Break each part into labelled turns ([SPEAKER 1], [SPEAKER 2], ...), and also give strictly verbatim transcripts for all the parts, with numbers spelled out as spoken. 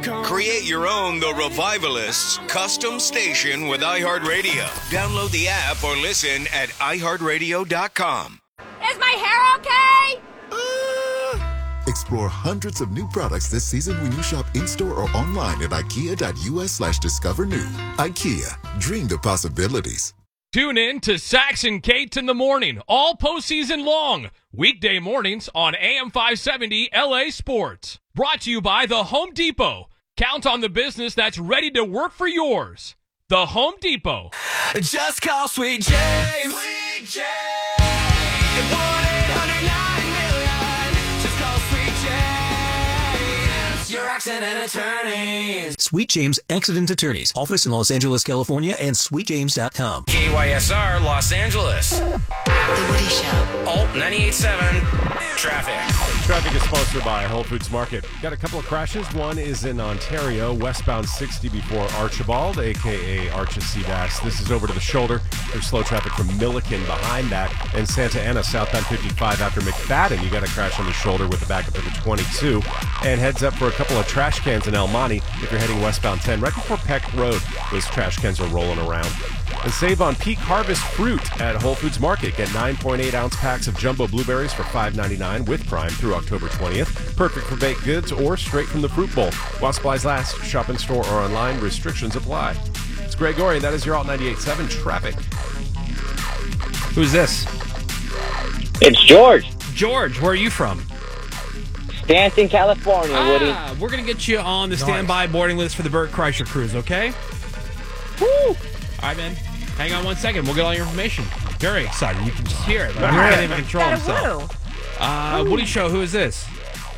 [SPEAKER 1] Create your own The Revivalists custom station with iHeartRadio. Download the app or listen at i heart radio dot com.
[SPEAKER 2] Is my hair okay?
[SPEAKER 3] Explore hundreds of new products this season when you shop in-store or online at ikea.us slash discover new. IKEA, dream the possibilities.
[SPEAKER 4] Tune in to Sax and Kate in the morning, all postseason long. Weekday mornings on A M five seventy L A Sports. Brought to you by The Home Depot. Count on the business that's ready to work for yours. The Home Depot.
[SPEAKER 5] Just call Sweet James. Sweet James. one eight hundred nine million. Just call Sweet James. Your accident attorneys.
[SPEAKER 6] Sweet James Accident Attorneys. Office in Los Angeles, California, and sweet james dot com.
[SPEAKER 7] K Y S R Los Angeles.
[SPEAKER 8] The Woody Show.
[SPEAKER 7] Alt ninety-eight point seven. Traffic.
[SPEAKER 9] Traffic is sponsored by Whole Foods Market. Got a couple of crashes. One is in Ontario, westbound sixty before Archibald, a k a. Arches Seabass. This is over to the shoulder. There's slow traffic from Milliken behind that. And Santa Ana, southbound fifty-five after McFadden. You got a crash on the shoulder with the backup to the twenty-two. And heads up for a couple of trash cans in El Monte if you're heading westbound ten, right before Peck Road. Those trash cans are rolling around. And save on peak harvest fruit at Whole Foods Market. Get nine point eight ounce packs of jumbo blueberries for five ninety-nine with Prime through October twentieth. Perfect for baked goods or straight from the fruit bowl. While supplies last, shop in store or online. Restrictions apply. It's Gregory. That is your Alt ninety-eight point seven traffic.
[SPEAKER 10] Who's this?
[SPEAKER 11] It's George.
[SPEAKER 10] George, where are you from?
[SPEAKER 11] Stanton, California, Woody.
[SPEAKER 10] Ah, we're going to get you on the standby boarding list for the Burt Kreischer cruise, okay?
[SPEAKER 11] Woo!
[SPEAKER 10] All right, man. Hang on one second. We'll get all your information. Very excited. You can just hear it. Like, he can't even control himself. Uh, Woody Show, who is this?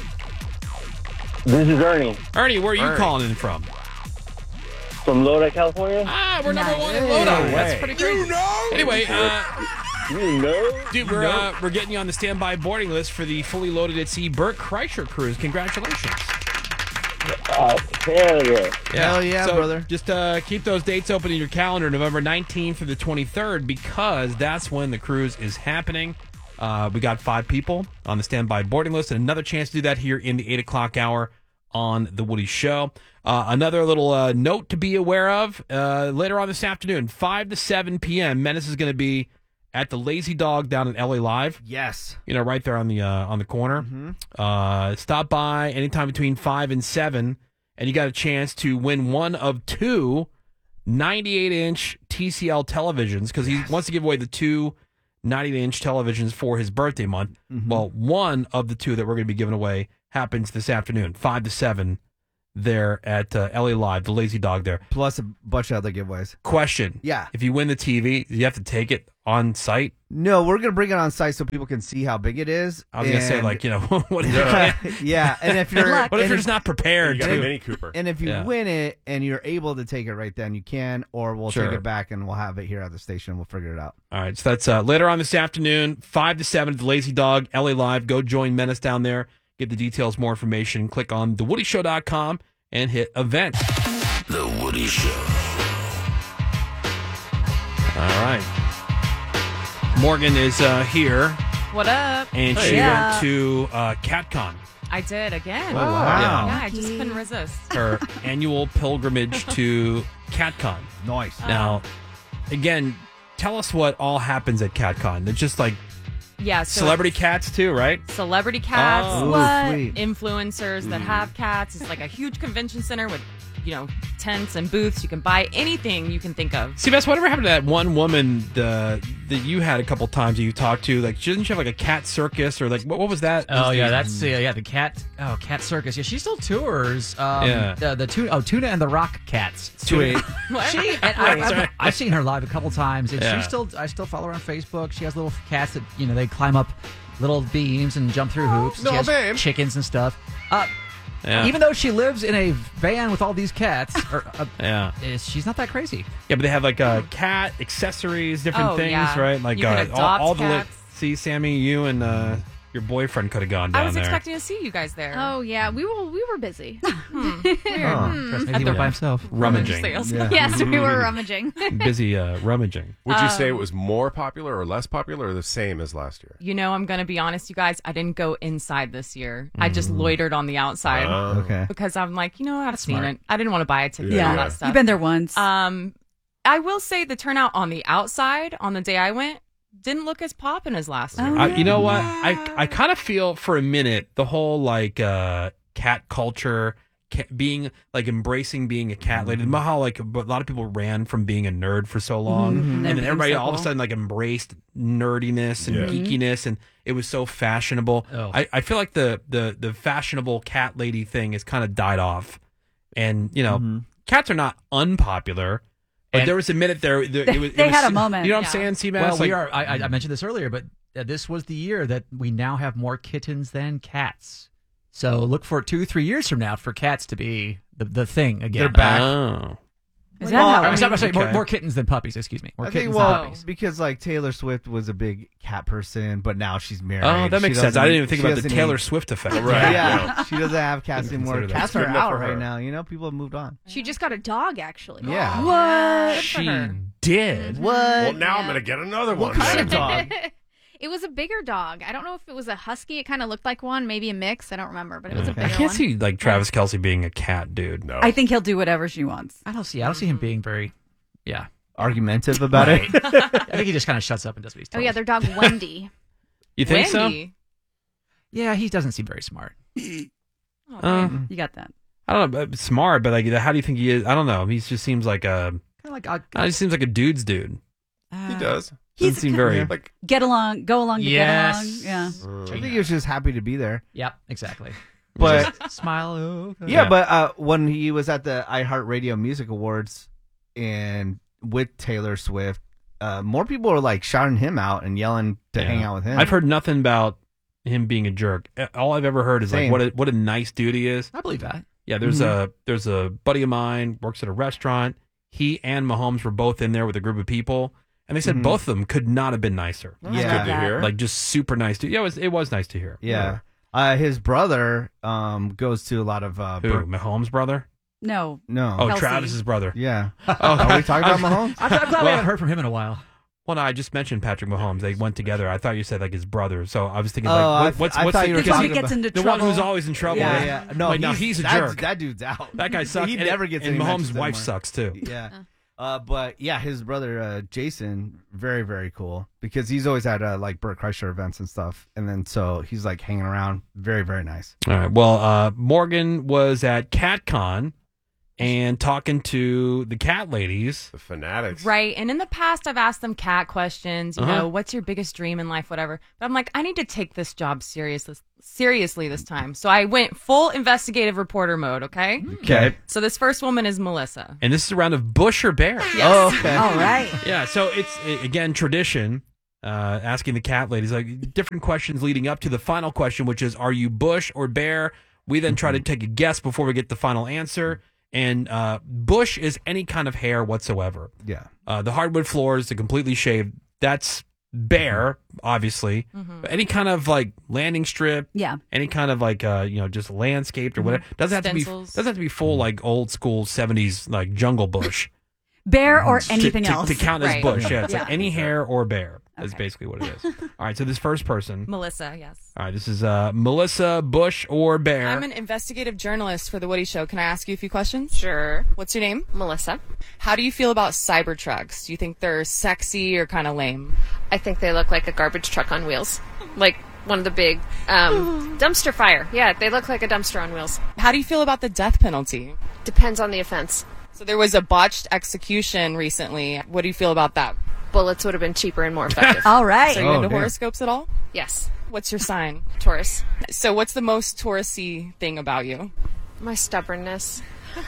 [SPEAKER 11] This is Ernie.
[SPEAKER 10] Ernie, where are you
[SPEAKER 11] Ernie.
[SPEAKER 10] calling in from?
[SPEAKER 11] From Lodi, California.
[SPEAKER 10] Ah, we're number
[SPEAKER 11] Nice.
[SPEAKER 10] one in Lodi.
[SPEAKER 11] No
[SPEAKER 10] That's
[SPEAKER 11] way.
[SPEAKER 10] pretty crazy.
[SPEAKER 11] You know.
[SPEAKER 10] Anyway, uh,
[SPEAKER 11] you know,
[SPEAKER 10] dude, we're uh, we're getting you on the standby boarding list for the fully loaded at sea Burt Kreischer cruise. Congratulations.
[SPEAKER 11] Uh, hell yeah.
[SPEAKER 10] Hell yeah, so brother. Just uh, keep those dates open in your calendar, November nineteenth through the twenty-third, because that's when the cruise is happening. Uh, we got five people on the standby boarding list, and another chance to do that here in the eight o'clock hour on The Woody Show. Uh, another little uh, note to be aware of, uh, later on this afternoon, five to seven p.m., Menace is going to be at the Lazy Dog down in L A Live.
[SPEAKER 12] Yes.
[SPEAKER 10] You know, right there on the uh, on the corner.
[SPEAKER 12] Mhm.
[SPEAKER 10] Uh, stop by anytime between five and seven, and you got a chance to win one of two ninety-eight inch T C L televisions, because he wants to give away the two ninety-eight inch televisions for his birthday month.
[SPEAKER 12] Mhm.
[SPEAKER 10] Well, one of the two that we're going to be giving away happens this afternoon, five to seven, there at uh, L A Live, the Lazy Dog there.
[SPEAKER 12] Plus a bunch of other giveaways.
[SPEAKER 10] Question.
[SPEAKER 12] Yeah.
[SPEAKER 10] If you win the T V, do you have to take it on site?
[SPEAKER 12] No, we're going to bring it on site so people can see how big it is.
[SPEAKER 10] I was going to say,
[SPEAKER 12] and-
[SPEAKER 10] like, you know, what if,
[SPEAKER 12] yeah. yeah, and if you're
[SPEAKER 10] what if
[SPEAKER 12] and
[SPEAKER 10] you're just not prepared?
[SPEAKER 9] You got a
[SPEAKER 10] to-
[SPEAKER 9] Mini Cooper.
[SPEAKER 12] And if you
[SPEAKER 10] Yeah.
[SPEAKER 12] win it and you're able to take it right then, you can, or we'll
[SPEAKER 10] Sure.
[SPEAKER 12] take it back and we'll have it here at the station. We'll figure it out.
[SPEAKER 10] All right, so that's uh, later on this afternoon, five to seven at the Lazy Dog, L A Live. Go join Menace down there. Get the details, more information. Click on the woody show dot com and hit events.
[SPEAKER 7] The Woody Show.
[SPEAKER 10] All right. Morgan is uh, here,
[SPEAKER 13] What up?
[SPEAKER 10] and she
[SPEAKER 13] Yeah.
[SPEAKER 10] went to uh, CatCon,
[SPEAKER 13] I did again.
[SPEAKER 10] Oh, wow.
[SPEAKER 13] Yeah, I just couldn't resist.
[SPEAKER 10] her annual pilgrimage to CatCon.
[SPEAKER 12] Nice.
[SPEAKER 10] Now, again, tell us what all happens at CatCon. It's just like
[SPEAKER 13] Yeah, so
[SPEAKER 10] celebrity cats too, right?
[SPEAKER 13] Celebrity cats,
[SPEAKER 10] Oh.
[SPEAKER 13] what?
[SPEAKER 10] Sweet.
[SPEAKER 13] Influencers that have cats. It's like a huge convention center with, you know, tents and booths. You can buy anything you can think of.
[SPEAKER 10] See, Bess, whatever happened to that one woman uh, that you had a couple times that you talked to? Like, didn't she have like a cat circus or like what? What was that?
[SPEAKER 14] Oh yeah, that's uh, yeah the cat. Oh, cat circus. Yeah, she still tours. Um,
[SPEAKER 10] Yeah.
[SPEAKER 14] The, the tuna. Oh, tuna and the rock cats.
[SPEAKER 10] Tuna.
[SPEAKER 14] She. And I,
[SPEAKER 10] That's
[SPEAKER 14] I've,
[SPEAKER 10] right.
[SPEAKER 14] I've seen her live a couple times, and
[SPEAKER 10] Yeah.
[SPEAKER 14] she still. I still follow her on Facebook. She has little cats that you know they climb up little beams and jump through hoops.
[SPEAKER 12] no,
[SPEAKER 14] she has
[SPEAKER 12] babe.
[SPEAKER 14] chickens and stuff. Uh,
[SPEAKER 10] Yeah.
[SPEAKER 14] Even though she lives in a van with all these cats, or, uh,
[SPEAKER 10] Yeah.
[SPEAKER 14] is- she's not that crazy.
[SPEAKER 10] Yeah, but they have like uh, cat accessories, different
[SPEAKER 13] Oh,
[SPEAKER 10] things,
[SPEAKER 13] yeah.
[SPEAKER 10] right? Like
[SPEAKER 13] You can
[SPEAKER 10] uh, all,
[SPEAKER 13] adopt
[SPEAKER 10] all the li-
[SPEAKER 13] cats.
[SPEAKER 10] see, Sammy, you and uh, Your boyfriend could have gone down
[SPEAKER 13] I was
[SPEAKER 10] there.
[SPEAKER 13] expecting to see you guys there.
[SPEAKER 2] Oh yeah, we were we were busy.
[SPEAKER 13] Hmm.
[SPEAKER 2] Weird.
[SPEAKER 10] Oh.
[SPEAKER 2] Hmm.
[SPEAKER 14] Trust me, he went by himself.
[SPEAKER 10] Rummaging.
[SPEAKER 2] Yeah. Yes, we were rummaging.
[SPEAKER 10] Busy uh, rummaging.
[SPEAKER 9] Would you
[SPEAKER 13] Um,
[SPEAKER 9] say it was more popular or less popular or the same as last year?
[SPEAKER 13] You know, I'm going to be honest, you guys. I didn't go inside this year. I just loitered on the outside.
[SPEAKER 9] Oh.
[SPEAKER 12] Okay.
[SPEAKER 13] Because I'm like, you know, I've seen
[SPEAKER 14] smart.
[SPEAKER 13] it. I didn't want to buy a ticket
[SPEAKER 9] Yeah,
[SPEAKER 13] and all
[SPEAKER 9] yeah.
[SPEAKER 13] that stuff.
[SPEAKER 15] You've been there once.
[SPEAKER 13] Um, I will say the turnout on the outside on the day I went didn't look as poppin' as last year.
[SPEAKER 10] I, you know what? I I kind of feel for a minute the whole like uh, cat culture, ca- being like embracing being a cat lady. Remember how like a lot of people ran from being a nerd for so long,
[SPEAKER 15] Mhm.
[SPEAKER 10] and then
[SPEAKER 15] Never
[SPEAKER 10] everybody
[SPEAKER 15] being so
[SPEAKER 10] all of a
[SPEAKER 15] cool.
[SPEAKER 10] sudden like embraced nerdiness and
[SPEAKER 9] Yeah.
[SPEAKER 10] geekiness, and it was so fashionable.
[SPEAKER 14] Oh.
[SPEAKER 10] I, I feel like the the the fashionable cat lady thing has kind of died off, and you know, cats are not unpopular. But
[SPEAKER 14] And-
[SPEAKER 10] there was a minute there. there
[SPEAKER 15] They-
[SPEAKER 10] it was, it
[SPEAKER 15] they
[SPEAKER 10] was-
[SPEAKER 15] had a moment.
[SPEAKER 10] You know what
[SPEAKER 15] Yeah.
[SPEAKER 10] I'm saying, Seabass?
[SPEAKER 14] Well, we
[SPEAKER 10] Like-
[SPEAKER 14] are. I, I mentioned this earlier, but uh, this was the year that we now have more kittens than cats. So look for two, three years from now for cats to be the, the thing again.
[SPEAKER 12] They're back.
[SPEAKER 10] Oh.
[SPEAKER 15] Is that how?
[SPEAKER 14] I'm sorry, I'm sorry, more,
[SPEAKER 10] Okay.
[SPEAKER 14] more kittens than puppies. Excuse me. More
[SPEAKER 12] I
[SPEAKER 14] kittens
[SPEAKER 12] think well
[SPEAKER 14] than puppies.
[SPEAKER 12] because like Taylor Swift was a big cat person, but now she's married.
[SPEAKER 10] Oh, that
[SPEAKER 12] She
[SPEAKER 10] makes sense.
[SPEAKER 12] doesn't
[SPEAKER 10] I didn't
[SPEAKER 12] eat-
[SPEAKER 10] even think
[SPEAKER 12] she
[SPEAKER 10] about the
[SPEAKER 12] doesn't
[SPEAKER 10] Taylor
[SPEAKER 12] eat-
[SPEAKER 10] Swift effect.
[SPEAKER 12] Right.
[SPEAKER 9] Yeah.
[SPEAKER 12] Yeah. She doesn't have cats
[SPEAKER 10] Didn't
[SPEAKER 12] anymore.
[SPEAKER 10] consider that.
[SPEAKER 12] Cats
[SPEAKER 9] Good
[SPEAKER 12] are
[SPEAKER 9] enough
[SPEAKER 12] out
[SPEAKER 9] for
[SPEAKER 12] right
[SPEAKER 9] her.
[SPEAKER 12] now. You know, people have moved on.
[SPEAKER 2] She just got a dog, actually.
[SPEAKER 12] Yeah.
[SPEAKER 15] What?
[SPEAKER 10] She did.
[SPEAKER 12] What?
[SPEAKER 9] Well, now I'm
[SPEAKER 2] Yeah.
[SPEAKER 9] going to get another
[SPEAKER 12] What
[SPEAKER 9] one.
[SPEAKER 12] kind of
[SPEAKER 9] then.
[SPEAKER 12] dog?
[SPEAKER 2] It was a bigger dog. I don't know if it was a husky. It kind of looked like one, maybe a mix. I don't remember, but it was a
[SPEAKER 12] Okay.
[SPEAKER 2] bigger
[SPEAKER 10] I can't
[SPEAKER 2] one.
[SPEAKER 10] see like Travis Kelce being a cat dude.
[SPEAKER 9] No.
[SPEAKER 15] I think he'll do whatever she wants.
[SPEAKER 14] I don't see. I don't see him being very. Yeah.
[SPEAKER 12] Argumentative about
[SPEAKER 14] Right.
[SPEAKER 12] it.
[SPEAKER 14] I think he just kind of shuts up and does what he's
[SPEAKER 2] Oh
[SPEAKER 14] told.
[SPEAKER 2] yeah, their dog Wendy.
[SPEAKER 10] You think
[SPEAKER 13] Wendy.
[SPEAKER 14] Yeah, he doesn't seem very smart.
[SPEAKER 13] Oh,
[SPEAKER 10] so? Uh,
[SPEAKER 13] man.
[SPEAKER 15] You got that.
[SPEAKER 10] I don't know. but Smart, but like, how do you think he is? I don't know. He just seems like a.
[SPEAKER 14] Kind of like uh,
[SPEAKER 10] He seems like a dude's dude.
[SPEAKER 9] He does.
[SPEAKER 10] Doesn't seem very.
[SPEAKER 12] like.
[SPEAKER 15] Get along, go along to
[SPEAKER 14] Yes.
[SPEAKER 15] get along. Yeah.
[SPEAKER 9] Mm.
[SPEAKER 12] I think he was just happy to be there.
[SPEAKER 14] Yep, exactly.
[SPEAKER 12] But
[SPEAKER 14] Just smile. oh, okay.
[SPEAKER 12] yeah,
[SPEAKER 10] Yeah.
[SPEAKER 12] but uh, when he was at the iHeartRadio Music Awards and with Taylor Swift, uh, more people were like shouting him out and yelling to
[SPEAKER 10] Yeah.
[SPEAKER 12] hang out with him.
[SPEAKER 10] I've heard nothing about him being a jerk. All I've ever heard is like
[SPEAKER 12] Same.
[SPEAKER 10] what a, what a nice dude he is.
[SPEAKER 14] I believe that.
[SPEAKER 10] Yeah, there's
[SPEAKER 12] Mhm.
[SPEAKER 10] a there's a buddy of mine works at a restaurant. He and Mahomes were both in there with a group of people, and they said
[SPEAKER 12] Mhm.
[SPEAKER 10] both of them could not have been nicer.
[SPEAKER 9] That's
[SPEAKER 12] Yeah.
[SPEAKER 9] good to hear.
[SPEAKER 10] Like just super nice dude. Yeah, it was it was nice to hear.
[SPEAKER 12] Yeah. Uh, his brother um, goes to a lot of. Uh,
[SPEAKER 10] Who?
[SPEAKER 12] bur-
[SPEAKER 10] Mahomes' brother?
[SPEAKER 15] No.
[SPEAKER 12] no.
[SPEAKER 10] Oh,
[SPEAKER 15] Kelsey.
[SPEAKER 10] Travis's brother.
[SPEAKER 12] Yeah.
[SPEAKER 10] Oh,
[SPEAKER 12] Are we talking about Mahomes?
[SPEAKER 14] I'm, I'm glad we
[SPEAKER 10] Well-
[SPEAKER 14] haven't heard from him in a while.
[SPEAKER 10] Well, no, I just mentioned Patrick Mahomes. They went together. I thought you said like his brother. So I was thinking
[SPEAKER 12] Oh,
[SPEAKER 10] like,
[SPEAKER 12] I
[SPEAKER 10] what,
[SPEAKER 12] th-
[SPEAKER 10] what's
[SPEAKER 12] I
[SPEAKER 10] what's
[SPEAKER 12] thought
[SPEAKER 10] the,
[SPEAKER 12] you were
[SPEAKER 10] because
[SPEAKER 15] He
[SPEAKER 12] talking
[SPEAKER 15] gets
[SPEAKER 12] about-
[SPEAKER 15] into
[SPEAKER 10] the
[SPEAKER 15] trouble.
[SPEAKER 10] one who's always in trouble.
[SPEAKER 12] Yeah,
[SPEAKER 15] Yeah.
[SPEAKER 12] yeah. No,
[SPEAKER 10] Like, no,
[SPEAKER 12] he's,
[SPEAKER 10] he's a
[SPEAKER 12] that's-
[SPEAKER 10] jerk.
[SPEAKER 12] That dude's out.
[SPEAKER 10] That guy sucks.
[SPEAKER 12] He
[SPEAKER 10] and,
[SPEAKER 12] never gets
[SPEAKER 10] And
[SPEAKER 12] any
[SPEAKER 10] Mahomes'
[SPEAKER 12] mentions
[SPEAKER 10] wife
[SPEAKER 12] anymore.
[SPEAKER 10] sucks too.
[SPEAKER 12] Yeah. Uh, but yeah, his brother uh, Jason, very very cool because he's always at uh, like Burt Kreischer events and stuff, and then so he's like hanging around, very very nice.
[SPEAKER 10] All right. Well, uh, Morgan was at CatCon and talking to the cat ladies.
[SPEAKER 9] The fanatics.
[SPEAKER 13] Right. And in the past, I've asked them cat questions, you
[SPEAKER 10] Uh-huh.
[SPEAKER 13] know, what's your biggest dream in life, whatever. But I'm like, I need to take this job serious, seriously this time. So I went full investigative reporter mode, okay?
[SPEAKER 10] Okay.
[SPEAKER 13] So this first woman is Melissa.
[SPEAKER 10] And this is a round of Bush or Bear.
[SPEAKER 12] Oh, okay.
[SPEAKER 15] All right.
[SPEAKER 10] Yeah. So it's uh, again tradition. Uh, asking the cat ladies like different questions leading up to the final question, which is, are you Bush or Bear? We then try to take a guess before we get the final answer. And uh, Bush is any kind of hair whatsoever.
[SPEAKER 12] Yeah.
[SPEAKER 10] Uh, the hardwood floors, the completely shaved, that's Bear, obviously.
[SPEAKER 13] Mhm.
[SPEAKER 10] But any kind of like landing strip,
[SPEAKER 15] Yeah.
[SPEAKER 10] any kind of like uh, you know, just landscaped or whatever. Doesn't have to be
[SPEAKER 13] Stencils.
[SPEAKER 10] doesn't have to be full like old school seventies like jungle bush.
[SPEAKER 15] Bear or
[SPEAKER 10] To-
[SPEAKER 15] anything
[SPEAKER 10] to,
[SPEAKER 15] else.
[SPEAKER 10] to count as
[SPEAKER 13] Right.
[SPEAKER 10] bush. Yeah, it's
[SPEAKER 15] Yeah.
[SPEAKER 10] like any hair or bear is
[SPEAKER 15] Okay.
[SPEAKER 10] basically what it is. All right, so this first person.
[SPEAKER 13] Melissa, yes.
[SPEAKER 10] All right, this is uh, Melissa, Bush or Bear.
[SPEAKER 13] I'm an investigative journalist for The Woody Show. Can I ask you a few questions? Sure. What's your name?
[SPEAKER 16] Melissa.
[SPEAKER 13] How do you feel about Cybertrucks? Do you think they're sexy or kind of lame?
[SPEAKER 16] I think they look like a garbage truck on wheels. Like one of the big um, dumpster fire. Yeah, they look like a dumpster on wheels.
[SPEAKER 13] How do you feel about the death penalty?
[SPEAKER 16] Depends on the offense.
[SPEAKER 13] So there was a botched execution recently. What do you feel about that?
[SPEAKER 16] Bullets would have been cheaper and more effective.
[SPEAKER 15] All right.
[SPEAKER 13] So you
[SPEAKER 12] Oh,
[SPEAKER 13] into
[SPEAKER 12] damn.
[SPEAKER 13] horoscopes at all?
[SPEAKER 16] Yes.
[SPEAKER 13] What's your sign?
[SPEAKER 16] Taurus.
[SPEAKER 13] So what's the most Taurus-y thing about you?
[SPEAKER 16] My stubbornness.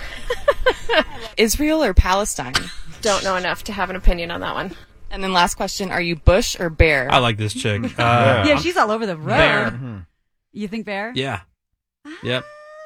[SPEAKER 13] Israel or Palestine?
[SPEAKER 16] Don't know enough to have an opinion on that one.
[SPEAKER 13] And then last question, are you Bush or Bear?
[SPEAKER 10] I like this chick. Uh,
[SPEAKER 15] Yeah, she's all over the road.
[SPEAKER 10] Bear.
[SPEAKER 12] Mm-hmm.
[SPEAKER 15] You think Bear?
[SPEAKER 10] Yeah. Yep.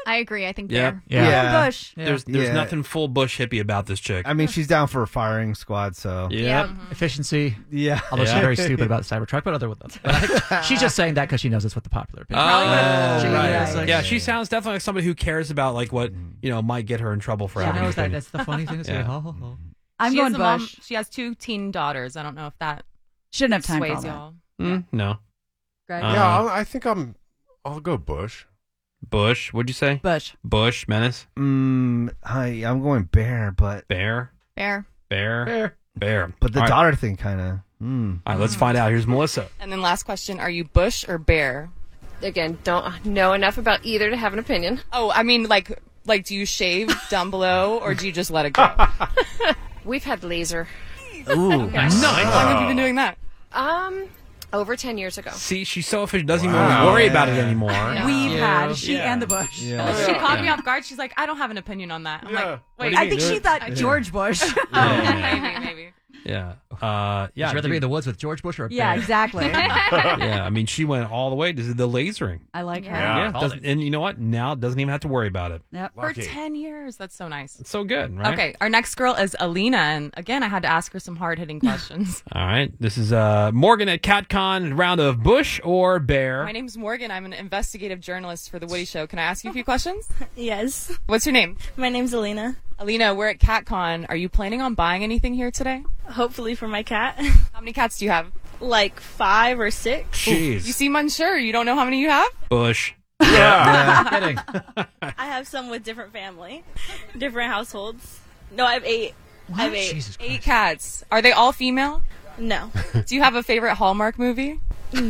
[SPEAKER 2] I agree. I think
[SPEAKER 10] Yeah.
[SPEAKER 2] bear.
[SPEAKER 10] Yeah.
[SPEAKER 12] Yeah.
[SPEAKER 15] Bush.
[SPEAKER 10] There's there's
[SPEAKER 12] Yeah.
[SPEAKER 10] nothing full Bush hippie about this chick.
[SPEAKER 12] I mean, she's down for a firing squad, so.
[SPEAKER 10] Yep.
[SPEAKER 14] Efficiency.
[SPEAKER 12] Yeah.
[SPEAKER 14] Although
[SPEAKER 10] Yeah.
[SPEAKER 14] she's very stupid about the Cybertruck, but other with them. But I think she's just saying that because she knows it's what the popular opinion.
[SPEAKER 10] Oh,
[SPEAKER 14] She-
[SPEAKER 10] right.
[SPEAKER 14] yeah, it's like-
[SPEAKER 10] yeah, she sounds definitely like somebody who cares about like what you know might get her in trouble for
[SPEAKER 14] She
[SPEAKER 10] having
[SPEAKER 14] knows
[SPEAKER 10] an
[SPEAKER 14] that.
[SPEAKER 10] opinion.
[SPEAKER 14] That's the funny thing to say.
[SPEAKER 10] Yeah.
[SPEAKER 14] Ho, ho, ho.
[SPEAKER 15] I'm
[SPEAKER 13] she
[SPEAKER 15] going
[SPEAKER 13] has a mom-
[SPEAKER 15] Bush.
[SPEAKER 13] she has two teen daughters. I don't know if that
[SPEAKER 15] Shouldn't have time for all
[SPEAKER 13] sways
[SPEAKER 15] that.
[SPEAKER 13] y'all.
[SPEAKER 10] Mm, no.
[SPEAKER 15] Greg?
[SPEAKER 10] Uh,
[SPEAKER 9] yeah, I'll, I think I'm. I'll go Bush.
[SPEAKER 10] Bush. What'd you say?
[SPEAKER 15] Bush.
[SPEAKER 10] Bush. Menace.
[SPEAKER 12] Mm, I, I'm going bear, but
[SPEAKER 10] Bear.
[SPEAKER 2] Bear.
[SPEAKER 10] Bear. Bear. Bear.
[SPEAKER 12] but the
[SPEAKER 10] All right.
[SPEAKER 12] daughter thing kind of. Mm.
[SPEAKER 10] All right, let's find out. Here's Melissa.
[SPEAKER 13] And then last question: are you Bush or bear?
[SPEAKER 16] Again, don't know enough about either to have an opinion.
[SPEAKER 13] Oh, I mean, like, like, do you shave down below or do you just let it go?
[SPEAKER 16] We've had laser.
[SPEAKER 12] Ooh,
[SPEAKER 10] Nice.
[SPEAKER 13] How long have you been doing that?
[SPEAKER 16] Um, over ten years ago.
[SPEAKER 10] See, she's so efficient. Doesn't even
[SPEAKER 9] Wow.
[SPEAKER 10] worry
[SPEAKER 12] Yeah.
[SPEAKER 10] about it anymore.
[SPEAKER 15] We've
[SPEAKER 10] Yeah.
[SPEAKER 15] had she
[SPEAKER 10] Yeah.
[SPEAKER 15] and the Bush.
[SPEAKER 12] Yeah.
[SPEAKER 13] She
[SPEAKER 10] Yeah.
[SPEAKER 13] caught me off guard. She's like, I don't have an opinion on that. I'm
[SPEAKER 9] Yeah.
[SPEAKER 13] like, wait,
[SPEAKER 15] I think she thought George Bush.
[SPEAKER 13] maybe, maybe.
[SPEAKER 10] Yeah. Uh, yeah.
[SPEAKER 14] Would you rather
[SPEAKER 10] dude.
[SPEAKER 14] be in the woods with George Bush or a
[SPEAKER 15] yeah,
[SPEAKER 14] bear?
[SPEAKER 15] exactly.
[SPEAKER 10] Yeah. I mean, she went all the way to the lasering.
[SPEAKER 15] I like her.
[SPEAKER 9] Yeah.
[SPEAKER 10] Yeah.
[SPEAKER 14] called
[SPEAKER 10] doesn't-
[SPEAKER 14] it.
[SPEAKER 10] and you know what? Now doesn't even have to worry about it.
[SPEAKER 15] Yep.
[SPEAKER 13] For
[SPEAKER 9] Lucky.
[SPEAKER 13] ten years. That's so nice.
[SPEAKER 10] It's so good, right?
[SPEAKER 13] Okay, our next girl is Alina, and again, I had to ask her some hard hitting questions.
[SPEAKER 10] All right. This is uh, Morgan at CatCon. Round of Bush or Bear.
[SPEAKER 13] My name's Morgan. I'm an investigative journalist for The Woody Show. Can I ask you a few questions?
[SPEAKER 17] Yes.
[SPEAKER 13] What's your name?
[SPEAKER 17] My name's Alina.
[SPEAKER 13] Alina, we're at CatCon. Are you planning on buying anything here today?
[SPEAKER 17] Hopefully for my cat.
[SPEAKER 13] How many cats do you have?
[SPEAKER 17] Like five or six.
[SPEAKER 10] Jeez.
[SPEAKER 13] You seem unsure. You don't know how many you have?
[SPEAKER 10] Bush.
[SPEAKER 9] Yeah.
[SPEAKER 14] Kidding.
[SPEAKER 17] I have some with different family, different households. No, I have eight. I have eight.
[SPEAKER 14] Jesus
[SPEAKER 13] Eight
[SPEAKER 14] Christ.
[SPEAKER 13] cats. Are they all female?
[SPEAKER 17] No.
[SPEAKER 13] Do you have a favorite Hallmark movie?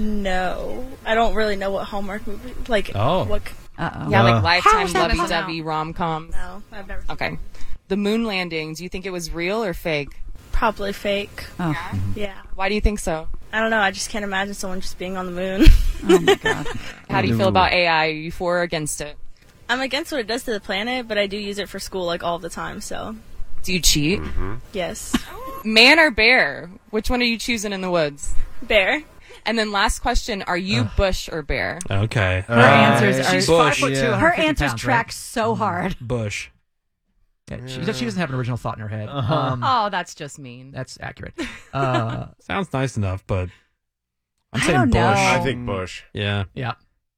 [SPEAKER 17] No. I don't really know what Hallmark movie. Like,
[SPEAKER 10] Oh.
[SPEAKER 17] what.
[SPEAKER 15] Uh oh.
[SPEAKER 13] Yeah,
[SPEAKER 12] Uh,
[SPEAKER 13] like
[SPEAKER 2] How
[SPEAKER 13] Lifetime
[SPEAKER 2] is that
[SPEAKER 13] lovey-dovey rom-com.
[SPEAKER 17] No, I've never.
[SPEAKER 13] Okay. The moon landing, do you think it was real or fake?
[SPEAKER 17] Probably fake.
[SPEAKER 15] Oh.
[SPEAKER 17] Yeah.
[SPEAKER 13] Why do you think so?
[SPEAKER 17] I don't know. I just can't imagine someone just being on the moon.
[SPEAKER 15] Oh my god.
[SPEAKER 13] How do you feel about A I? Are you for or against it?
[SPEAKER 17] I'm against what it does to the planet, but I do use it for school like all the time. So,
[SPEAKER 13] Do you cheat?
[SPEAKER 17] yes.
[SPEAKER 13] Man or bear? Which one are you choosing in the woods?
[SPEAKER 17] Bear.
[SPEAKER 13] And then last question, are you Bush or bear?
[SPEAKER 10] Okay.
[SPEAKER 15] Her answers are
[SPEAKER 14] She's
[SPEAKER 10] Bush.
[SPEAKER 14] five foot two,
[SPEAKER 12] Yeah.
[SPEAKER 15] her
[SPEAKER 14] 150
[SPEAKER 15] answers
[SPEAKER 14] pounds,
[SPEAKER 15] track
[SPEAKER 14] right?
[SPEAKER 15] so hard.
[SPEAKER 10] Bush.
[SPEAKER 14] Yeah, she, she doesn't have an original thought in her head.
[SPEAKER 12] Uh-huh.
[SPEAKER 14] Um,
[SPEAKER 13] Oh, that's just mean.
[SPEAKER 14] That's accurate. Uh,
[SPEAKER 10] Sounds nice enough, but I'm
[SPEAKER 15] I
[SPEAKER 10] saying
[SPEAKER 15] don't
[SPEAKER 10] Bush.
[SPEAKER 15] know.
[SPEAKER 9] I think Bush.
[SPEAKER 10] Yeah.
[SPEAKER 14] yeah.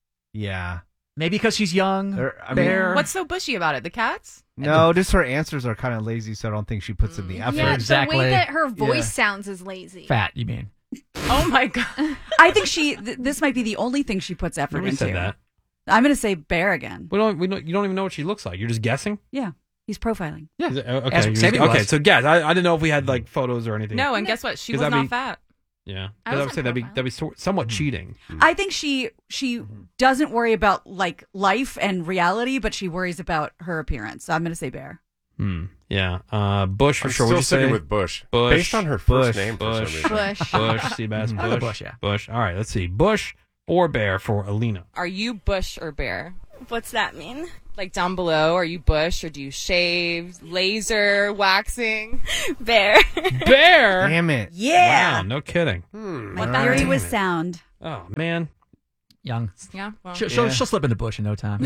[SPEAKER 12] Yeah.
[SPEAKER 14] Maybe because she's young.
[SPEAKER 12] Or, I mean,
[SPEAKER 14] bear.
[SPEAKER 13] What's so bushy about it? The cats?
[SPEAKER 12] no, just her answers are kind of lazy, so I don't think she puts in the effort.
[SPEAKER 2] Yeah,
[SPEAKER 14] Exactly.
[SPEAKER 2] the way that her voice
[SPEAKER 12] Yeah.
[SPEAKER 2] sounds is lazy.
[SPEAKER 14] fat? You mean?
[SPEAKER 13] Oh my god.
[SPEAKER 15] I think she. Th- this might be the only thing she puts effort
[SPEAKER 10] Nobody
[SPEAKER 15] into.
[SPEAKER 10] said that.
[SPEAKER 15] I'm going to say bear again.
[SPEAKER 10] We don't. We don't. You don't even know what she looks like. You're just guessing.
[SPEAKER 15] Yeah, he's profiling.
[SPEAKER 10] Yeah. Okay.
[SPEAKER 14] As
[SPEAKER 10] you're
[SPEAKER 14] Sammy
[SPEAKER 10] just- okay.
[SPEAKER 14] was.
[SPEAKER 10] So guess. I, I didn't know if we had like photos or anything.
[SPEAKER 13] No, and guess what? She
[SPEAKER 10] 'Cause
[SPEAKER 13] was
[SPEAKER 10] that'd
[SPEAKER 13] not
[SPEAKER 10] be-
[SPEAKER 13] fat.
[SPEAKER 10] Yeah.
[SPEAKER 2] I
[SPEAKER 10] 'Cause I
[SPEAKER 2] was
[SPEAKER 10] would say
[SPEAKER 2] on
[SPEAKER 10] that'd be
[SPEAKER 2] profile.
[SPEAKER 10] that'd be so, somewhat cheating.
[SPEAKER 15] I think she she doesn't worry about like life and reality, but she worries about her appearance. So I'm going to say bear.
[SPEAKER 10] Hmm. Yeah. Uh, Bush for
[SPEAKER 9] I'm
[SPEAKER 10] sure.
[SPEAKER 9] still
[SPEAKER 10] What'd you
[SPEAKER 9] sticking
[SPEAKER 10] say?
[SPEAKER 9] with Bush.
[SPEAKER 10] Bush.
[SPEAKER 9] Based on her first
[SPEAKER 12] Bush.
[SPEAKER 9] name for some
[SPEAKER 10] Bush.
[SPEAKER 9] reason.
[SPEAKER 2] Bush.
[SPEAKER 10] Bush. Seabass.
[SPEAKER 14] I like
[SPEAKER 10] Bush.
[SPEAKER 14] Bush, yeah.
[SPEAKER 10] Bush. All right. Let's see. Bush or Bear for Alina.
[SPEAKER 13] Are you Bush or bear?
[SPEAKER 17] What's that mean?
[SPEAKER 13] Like down below, are you Bush or do you shave, laser, waxing?
[SPEAKER 17] Bear.
[SPEAKER 10] Bear.
[SPEAKER 12] Damn it.
[SPEAKER 15] Yeah.
[SPEAKER 10] Wow. No kidding.
[SPEAKER 15] My
[SPEAKER 12] All
[SPEAKER 15] theory
[SPEAKER 12] right.
[SPEAKER 15] was sound.
[SPEAKER 10] Oh man.
[SPEAKER 14] Young.
[SPEAKER 13] Yeah. Well,
[SPEAKER 14] She'll, she'll,
[SPEAKER 12] Yeah.
[SPEAKER 14] she'll slip in the bush in no time.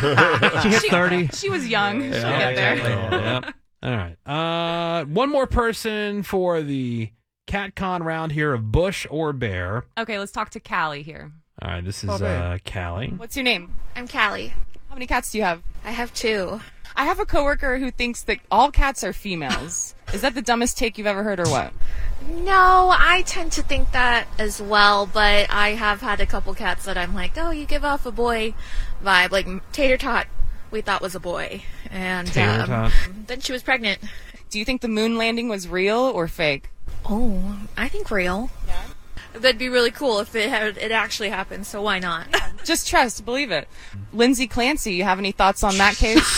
[SPEAKER 14] she hit thirty.
[SPEAKER 13] she was young. She'll
[SPEAKER 10] Yeah,
[SPEAKER 13] get there.
[SPEAKER 10] exactly. Yep. All right. Uh, one more person for the CatCon round here of Bush or Bear.
[SPEAKER 13] Okay, let's talk to Callie here.
[SPEAKER 10] All right. This is
[SPEAKER 9] Oh, man.
[SPEAKER 10] uh, Callie.
[SPEAKER 13] What's your name?
[SPEAKER 16] I'm Callie.
[SPEAKER 13] How many cats do you have?
[SPEAKER 16] I have two.
[SPEAKER 13] I have a coworker who thinks that all cats are females. Is that the dumbest take you've ever heard or what?
[SPEAKER 16] No, I tend to think that as well, but I have had a couple cats that I'm like, oh, you give off a boy vibe. Like Tater Tot, we thought was a boy. And
[SPEAKER 10] Tater
[SPEAKER 16] um,
[SPEAKER 10] Tot.
[SPEAKER 16] then she was pregnant.
[SPEAKER 13] Do you think the moon landing was real or fake?
[SPEAKER 16] Oh, I think real. Yeah. That'd be really cool if it had it actually happened, so why not?
[SPEAKER 13] Just trust, believe it. Lindsay Clancy, you have any thoughts on that case?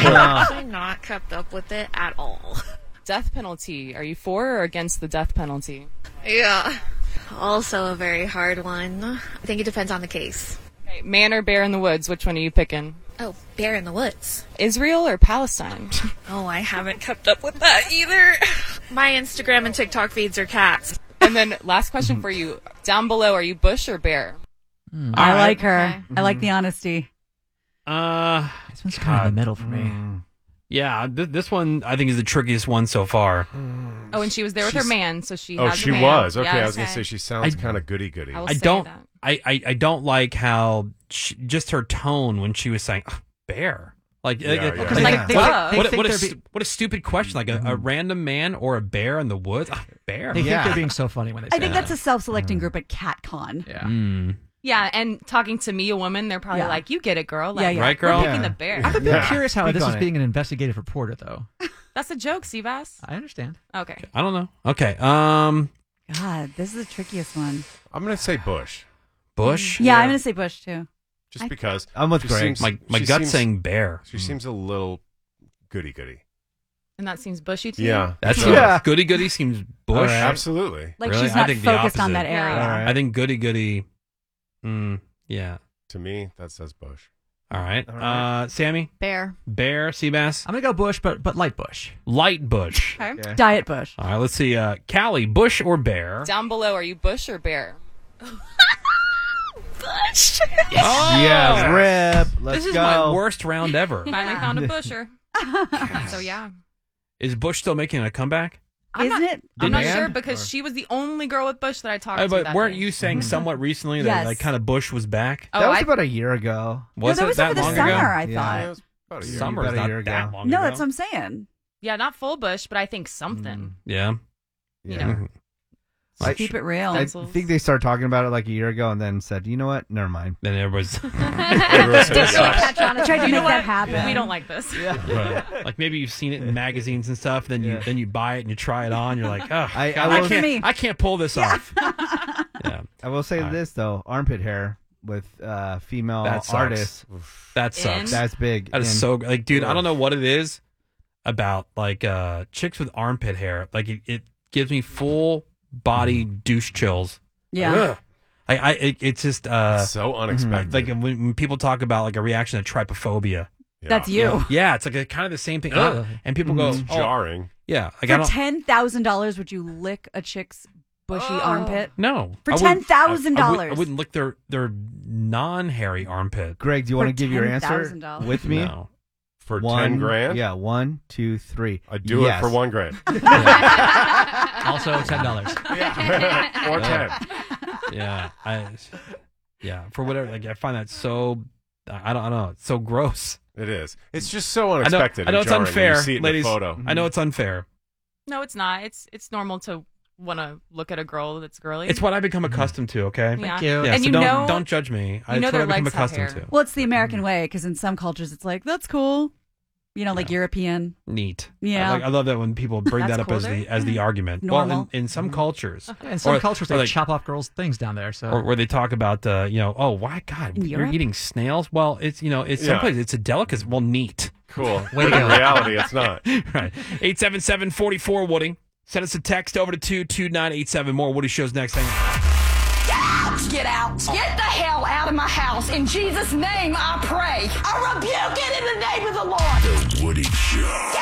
[SPEAKER 16] I'm not kept up with it at all.
[SPEAKER 13] Death penalty. Are you for or against the death penalty?
[SPEAKER 16] Yeah. Also a very hard one. I think it depends on the case.
[SPEAKER 13] Okay, man or bear in the woods, which one are you picking?
[SPEAKER 16] Oh, bear in the woods.
[SPEAKER 13] Israel or Palestine?
[SPEAKER 16] Oh, I haven't kept up with that either. My Instagram and TikTok feeds are cats.
[SPEAKER 13] And then last question for you. Down below, are you Bush or bear?
[SPEAKER 15] I
[SPEAKER 10] right.
[SPEAKER 15] like her.
[SPEAKER 2] Okay.
[SPEAKER 15] I like the honesty.
[SPEAKER 10] Uh,
[SPEAKER 14] this one's kind of in the middle for me.
[SPEAKER 10] Mm. Yeah, th- this one I think is the trickiest one so far.
[SPEAKER 13] Oh, and she was there with her
[SPEAKER 9] She's-
[SPEAKER 13] man, so she.
[SPEAKER 9] Oh,
[SPEAKER 13] has
[SPEAKER 9] she
[SPEAKER 13] a man.
[SPEAKER 9] was. Okay,
[SPEAKER 13] Yes.
[SPEAKER 9] I was going to say she sounds kind of goody goody.
[SPEAKER 13] I will
[SPEAKER 10] I
[SPEAKER 13] say
[SPEAKER 10] don't.
[SPEAKER 13] that.
[SPEAKER 10] I, I I don't like how she, just her tone when she was saying "Ugh, bear. Like,
[SPEAKER 9] Yeah,
[SPEAKER 10] like,
[SPEAKER 9] yeah.
[SPEAKER 10] like,
[SPEAKER 9] Like,
[SPEAKER 10] like,
[SPEAKER 9] they
[SPEAKER 10] what,
[SPEAKER 14] think-
[SPEAKER 10] what,
[SPEAKER 14] they
[SPEAKER 10] what, a,
[SPEAKER 14] think they're
[SPEAKER 10] stu- what a stupid question! Like a, a random man or a bear in the woods. Ugh, bear.
[SPEAKER 14] They think they're being so funny when they say
[SPEAKER 15] I think
[SPEAKER 14] that.
[SPEAKER 15] that's a self-selecting group at CatCon.
[SPEAKER 14] Yeah.
[SPEAKER 10] Mm.
[SPEAKER 13] Yeah, and talking to me, a woman, they're probably
[SPEAKER 15] Yeah.
[SPEAKER 13] like, "You get it, girl." Like,
[SPEAKER 15] Yeah, yeah.
[SPEAKER 10] Right, girl?
[SPEAKER 13] We're picking
[SPEAKER 12] Yeah.
[SPEAKER 13] the bear.
[SPEAKER 14] I'm a bit
[SPEAKER 12] Yeah.
[SPEAKER 14] curious how
[SPEAKER 12] Speak
[SPEAKER 14] this
[SPEAKER 12] on
[SPEAKER 14] is
[SPEAKER 12] it.
[SPEAKER 14] being an investigative reporter, though.
[SPEAKER 13] That's a joke, Seabass.
[SPEAKER 14] I understand.
[SPEAKER 13] Okay.
[SPEAKER 10] I don't know. Okay. Um,
[SPEAKER 15] God, this is the trickiest one.
[SPEAKER 9] I'm going to say Bush.
[SPEAKER 10] Bush.
[SPEAKER 15] Yeah, I'm going to say Bush too.
[SPEAKER 9] Just
[SPEAKER 15] I-
[SPEAKER 9] because.
[SPEAKER 12] I'm with
[SPEAKER 9] she
[SPEAKER 12] Greg.
[SPEAKER 9] seems-
[SPEAKER 10] My my
[SPEAKER 9] she
[SPEAKER 10] gut's
[SPEAKER 9] seems-
[SPEAKER 10] saying bear.
[SPEAKER 9] She seems a little goody goody.
[SPEAKER 13] And that seems bushy to
[SPEAKER 9] Yeah.
[SPEAKER 13] you?
[SPEAKER 10] That's
[SPEAKER 12] Yeah.
[SPEAKER 10] uh, goody goody seems Bush.
[SPEAKER 12] All right.
[SPEAKER 9] Absolutely.
[SPEAKER 15] Like
[SPEAKER 10] Really?
[SPEAKER 15] she's
[SPEAKER 10] I
[SPEAKER 15] not
[SPEAKER 10] think the
[SPEAKER 15] focused on
[SPEAKER 10] opposite.
[SPEAKER 15] that area.
[SPEAKER 13] Yeah.
[SPEAKER 12] All right.
[SPEAKER 10] I think goody goody. Mm, yeah.
[SPEAKER 9] To me, that says Bush.
[SPEAKER 10] All right.
[SPEAKER 12] All right.
[SPEAKER 10] Uh, Sammy,
[SPEAKER 2] Bear.
[SPEAKER 10] bear, Seabass,
[SPEAKER 14] I'm going to go Bush, but but light Bush.
[SPEAKER 10] light Bush.
[SPEAKER 13] Okay.
[SPEAKER 12] Okay.
[SPEAKER 15] Diet Bush.
[SPEAKER 10] All right. Let's see. Uh, Callie, Bush or bear?
[SPEAKER 13] Down below, are you bush or bear?
[SPEAKER 16] Bush.
[SPEAKER 10] Oh,
[SPEAKER 12] Yeah, rip. Let's
[SPEAKER 10] this is
[SPEAKER 12] go.
[SPEAKER 10] my worst round ever.
[SPEAKER 13] Finally found a busher. So yeah.
[SPEAKER 10] Is Bush still making a comeback?
[SPEAKER 13] I'm
[SPEAKER 15] Isn't
[SPEAKER 13] not,
[SPEAKER 15] it?
[SPEAKER 13] I'm not
[SPEAKER 12] band?
[SPEAKER 13] sure because she was the only girl with Bush that I talked
[SPEAKER 10] Oh,
[SPEAKER 13] to.
[SPEAKER 10] but
[SPEAKER 13] that
[SPEAKER 10] weren't
[SPEAKER 13] day.
[SPEAKER 10] you saying somewhat recently that
[SPEAKER 15] Yes.
[SPEAKER 10] like kind of Bush was back?
[SPEAKER 13] Oh,
[SPEAKER 12] That was
[SPEAKER 13] I,
[SPEAKER 12] about a year ago.
[SPEAKER 10] Was
[SPEAKER 15] no, that
[SPEAKER 10] it
[SPEAKER 15] was
[SPEAKER 10] that
[SPEAKER 15] over the
[SPEAKER 10] long
[SPEAKER 15] summer,
[SPEAKER 10] ago?
[SPEAKER 15] I
[SPEAKER 12] Yeah.
[SPEAKER 15] thought.
[SPEAKER 9] Yeah, it was about a year.
[SPEAKER 10] Summer's
[SPEAKER 12] About a
[SPEAKER 10] not
[SPEAKER 12] year
[SPEAKER 10] that
[SPEAKER 12] ago.
[SPEAKER 10] long
[SPEAKER 15] No,
[SPEAKER 10] ago.
[SPEAKER 15] that's what I'm saying.
[SPEAKER 13] yeah, not full Bush, but I think something.
[SPEAKER 10] Yeah.
[SPEAKER 13] You
[SPEAKER 12] Yeah.
[SPEAKER 13] know.
[SPEAKER 12] I-
[SPEAKER 15] Keep it real.
[SPEAKER 12] I
[SPEAKER 13] Pencils.
[SPEAKER 12] think they started talking about it like a year ago and then said, you know what? Never mind.
[SPEAKER 10] Then everyone's
[SPEAKER 9] Everyone said it sucks.
[SPEAKER 15] Catch on. I tried to
[SPEAKER 13] You know
[SPEAKER 15] make
[SPEAKER 13] what?
[SPEAKER 15] that happen.
[SPEAKER 13] We don't like this.
[SPEAKER 10] right. Like maybe you've seen it in magazines and stuff. Then you
[SPEAKER 12] Yeah.
[SPEAKER 10] then you buy it and you try it on. You're like, oh,
[SPEAKER 12] I-
[SPEAKER 10] God,
[SPEAKER 12] I
[SPEAKER 10] I,
[SPEAKER 12] will-
[SPEAKER 10] can't.
[SPEAKER 15] Me.
[SPEAKER 10] I can't pull this off. Yeah,
[SPEAKER 12] I will say
[SPEAKER 10] All right.
[SPEAKER 12] this, though. Armpit hair with uh, female
[SPEAKER 10] That sucks.
[SPEAKER 12] artists.
[SPEAKER 10] that sucks.
[SPEAKER 13] In-
[SPEAKER 12] That's big.
[SPEAKER 10] That is
[SPEAKER 12] And-
[SPEAKER 10] so like, dude. I don't know what it is about like uh chicks with armpit hair. Like it, it gives me full body douche chills.
[SPEAKER 15] Yeah.
[SPEAKER 10] Ugh. I, I, it, it's just uh,
[SPEAKER 9] So unexpected.
[SPEAKER 10] like when, when people talk about like a reaction to trypophobia.
[SPEAKER 9] Yeah.
[SPEAKER 15] That's you.
[SPEAKER 10] Yeah, it's like a, kind of the same thing.
[SPEAKER 14] Ugh.
[SPEAKER 10] Uh, and people
[SPEAKER 9] It's
[SPEAKER 10] go, oh,
[SPEAKER 9] jarring.
[SPEAKER 10] yeah, like I
[SPEAKER 15] For
[SPEAKER 10] don't.
[SPEAKER 15] ten thousand dollars, would you lick a chick's bushy
[SPEAKER 13] Oh.
[SPEAKER 15] armpit?
[SPEAKER 10] No,
[SPEAKER 15] For
[SPEAKER 10] I wouldn't-
[SPEAKER 15] ten thousand
[SPEAKER 10] I- I wouldn't-
[SPEAKER 15] dollars.
[SPEAKER 10] I wouldn't lick their their non-hairy armpit.
[SPEAKER 12] Greg, do you want to
[SPEAKER 15] For
[SPEAKER 12] give your answer
[SPEAKER 15] ten thousand dollars.
[SPEAKER 12] with me?
[SPEAKER 10] No.
[SPEAKER 9] For
[SPEAKER 12] One,
[SPEAKER 9] ten grand?
[SPEAKER 12] Yeah, one, two, three.
[SPEAKER 9] I'd do
[SPEAKER 12] Yes.
[SPEAKER 9] it for one grand.
[SPEAKER 14] Also ten dollars.
[SPEAKER 9] or ten.
[SPEAKER 10] Yeah, I, yeah, for whatever. Like I find that so. I don't, I don't know. It's so gross.
[SPEAKER 9] It is. It's just so
[SPEAKER 10] I know.
[SPEAKER 9] unexpected.
[SPEAKER 10] I know
[SPEAKER 9] and
[SPEAKER 10] it's
[SPEAKER 9] jarring when
[SPEAKER 10] unfair,
[SPEAKER 9] you see it in
[SPEAKER 10] ladies.
[SPEAKER 9] the photo.
[SPEAKER 10] I know it's unfair.
[SPEAKER 13] No, it's not. It's it's normal to want to look at a girl that's girly.
[SPEAKER 10] It's what I become accustomed to. Okay.
[SPEAKER 13] Yeah.
[SPEAKER 14] you.
[SPEAKER 10] Yeah,
[SPEAKER 13] And
[SPEAKER 10] so
[SPEAKER 13] you
[SPEAKER 10] don't
[SPEAKER 13] know-
[SPEAKER 10] don't judge me. I,
[SPEAKER 13] you know
[SPEAKER 10] it's what I
[SPEAKER 13] their
[SPEAKER 10] become
[SPEAKER 13] legs have
[SPEAKER 10] accustomed
[SPEAKER 13] hair.
[SPEAKER 10] to.
[SPEAKER 15] Well, it's the American way because in some cultures it's like that's cool, you know, like European.
[SPEAKER 10] Neat.
[SPEAKER 15] Yeah.
[SPEAKER 10] I, like, I love that when people bring that
[SPEAKER 15] That's
[SPEAKER 10] up
[SPEAKER 15] cool
[SPEAKER 10] as the
[SPEAKER 15] there.
[SPEAKER 10] as the argument.
[SPEAKER 15] Normal.
[SPEAKER 10] Well, in, in some cultures,
[SPEAKER 14] In some
[SPEAKER 10] Or-
[SPEAKER 14] cultures,
[SPEAKER 10] or
[SPEAKER 14] they
[SPEAKER 10] like-
[SPEAKER 14] chop off girls' things down there. So
[SPEAKER 10] or where they talk about, uh, you know, oh, why, God,
[SPEAKER 15] In
[SPEAKER 10] you're
[SPEAKER 15] Europe?
[SPEAKER 10] eating snails? Well, it's, you know, it's
[SPEAKER 9] Yeah.
[SPEAKER 10] someplace, it's a delicacy. Well, neat.
[SPEAKER 9] Cool.
[SPEAKER 14] Way to
[SPEAKER 9] But in
[SPEAKER 14] go.
[SPEAKER 9] reality, it's not.
[SPEAKER 10] Right. eight seven seven, four four, Woody. Send us a text over to two two nine eight seven. More Woody Show's next. Hang on.
[SPEAKER 18] Get out. Get the hell out of my house. In Jesus' name, I pray. I rebuke it in the name of the Lord.
[SPEAKER 7] The Woody Show.